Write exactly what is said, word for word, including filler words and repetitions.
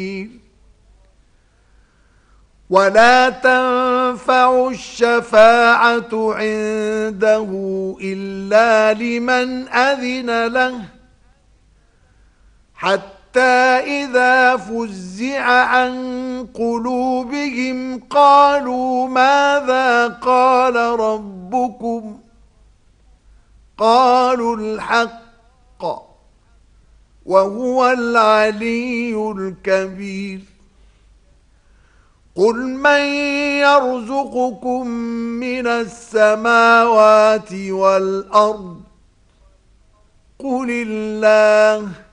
ولا تنفع الشفاعة عنده إلا لمن أذن له حتى إذا فزع عن قلوبهم قالوا ماذا قال ربكم قالوا الحق وهو العلي الكبير قل من يرزقكم من السماوات والأرض قل الله